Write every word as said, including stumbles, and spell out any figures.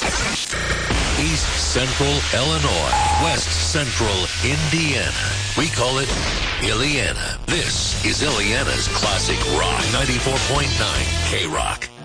East Central Illinois, West Central Indiana. We call it Illiana. This is Illiana's Classic Rock, ninety-four point nine K-Rock.